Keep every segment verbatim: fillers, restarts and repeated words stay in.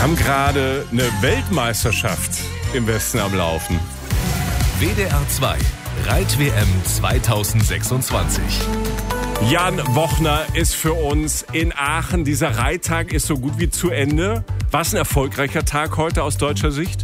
Wir haben gerade eine Weltmeisterschaft im Westen am Laufen. W D R zwei Reit-W M zweitausendsechsundzwanzig. Jan Wochner ist für uns in Aachen. Dieser Reittag ist so gut wie zu Ende. War es ein erfolgreicher Tag heute aus deutscher Sicht?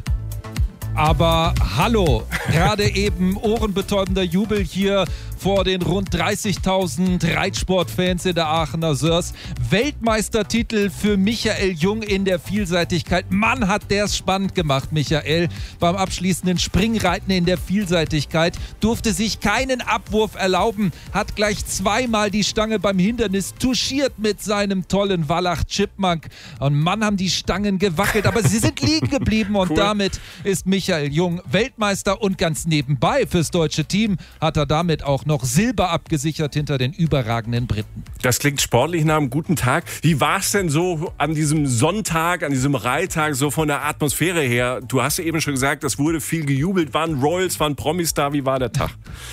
Aber hallo, gerade eben ohrenbetäubender Jubel hier vor den rund dreißigtausend Reitsportfans in der Aachener Sörs. Weltmeistertitel für Michael Jung in der Vielseitigkeit. Mann, hat der es spannend gemacht, Michael. Beim abschließenden Springreiten in der Vielseitigkeit durfte sich keinen Abwurf erlauben, hat gleich zweimal die Stange beim Hindernis touchiert mit seinem tollen Wallach Chipmunk. Und Mann, haben die Stangen gewackelt, aber sie sind liegen geblieben und cool. Damit ist Michael Jung Weltmeister und ganz nebenbei fürs deutsche Team hat er damit auch noch Silber abgesichert hinter den überragenden Briten. Das klingt sportlich nach einem guten Tag. Wie war es denn so an diesem Sonntag, an diesem Reittag, so von der Atmosphäre her? Du hast ja eben schon gesagt, es wurde viel gejubelt, waren Royals, waren Promis da. Wie war der Tag?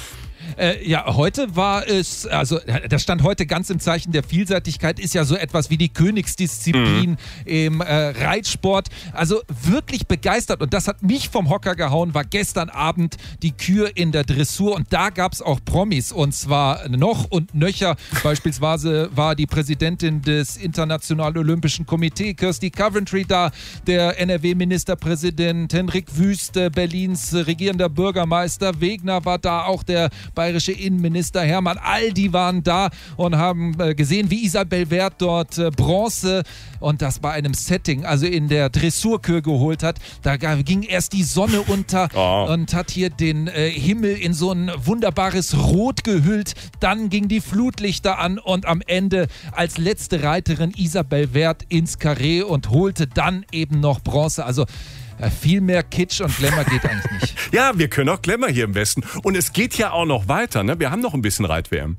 Äh, ja, heute war es, also das stand heute ganz im Zeichen der Vielseitigkeit, ist ja so etwas wie die Königsdisziplin mhm. im äh, Reitsport. Also wirklich begeistert und das hat mich vom Hocker gehauen, war gestern Abend die Kür in der Dressur und da gab es auch Promis und zwar noch und nöcher. Beispielsweise war die Präsidentin des Internationalen Olympischen Komitees, Kirsty Coventry, da, der N R W-Ministerpräsident Henrik Wüst, Berlins regierender Bürgermeister Wegner war da, auch der bayerische Innenminister Hermann, all die waren da und haben äh, gesehen, wie Isabel Wert dort äh, Bronze und das bei einem Setting, also in der Dressurkür geholt hat. Da ging erst die Sonne unter oh. und hat hier den äh, Himmel in so ein wunderbares Rot gehüllt. Dann ging die Flutlichter an und am Ende als letzte Reiterin Isabel Wert ins Karree und holte dann eben noch Bronze. Also Ja, viel mehr Kitsch und Glamour geht eigentlich nicht. Ja, wir können auch Glamour hier im Westen. Und es geht ja auch noch weiter, ne? Wir haben noch ein bisschen Reit-W M.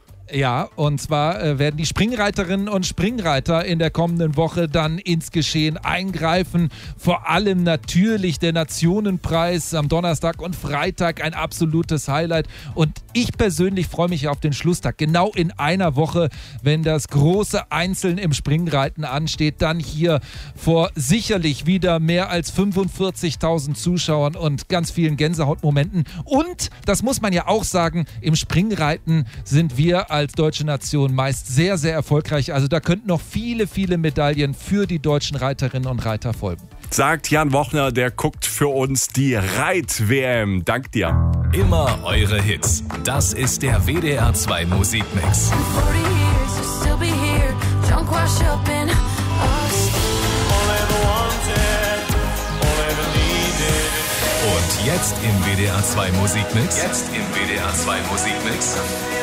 Ja, und zwar äh, werden die Springreiterinnen und Springreiter in der kommenden Woche dann ins Geschehen eingreifen. Vor allem natürlich der Nationenpreis am Donnerstag und Freitag, ein absolutes Highlight. Und ich persönlich freue mich auf den Schlusstag, genau in einer Woche, wenn das große Einzeln im Springreiten ansteht. Dann hier vor sicherlich wieder mehr als fünfundvierzigtausend Zuschauern und ganz vielen Gänsehautmomenten. Und, das muss man ja auch sagen, im Springreiten sind wir als deutsche Nation meist sehr, sehr erfolgreich. Also da könnten noch viele, viele Medaillen für die deutschen Reiterinnen und Reiter folgen. Sagt Jan Wochner, der guckt für uns die Reit-W M. Dank dir. Immer eure Hits. Das ist der W D R zwei Musikmix. Und jetzt im W D R zwei Musikmix. Jetzt im W D R zwei Musikmix.